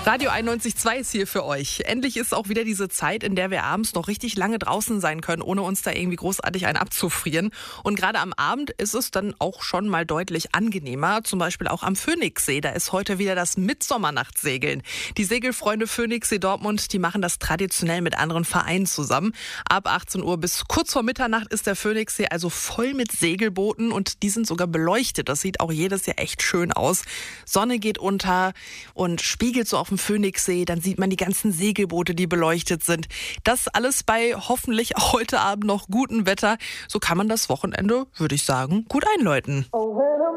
Radio 91.2 ist hier für euch. Endlich ist auch wieder diese Zeit, in der wir abends noch richtig lange draußen sein können, ohne uns da irgendwie großartig einen abzufrieren. Und gerade am Abend ist es dann auch schon mal deutlich angenehmer. Zum Beispiel auch am Phoenixsee. Da ist heute wieder das Mitsommernachtssegeln. Die Segelfreunde Phoenixsee Dortmund, die machen das traditionell mit anderen Vereinen zusammen. Ab 18 Uhr bis kurz vor Mitternacht ist der Phoenixsee also voll mit Segelbooten und die sind sogar beleuchtet. Das sieht auch jedes Jahr echt schön aus. Sonne geht unter und spiegelt so auf dem Phoenixsee, dann sieht man die ganzen Segelboote, die beleuchtet sind. Das alles bei hoffentlich auch heute Abend noch gutem Wetter. So kann man das Wochenende, würde ich sagen, gut einläuten.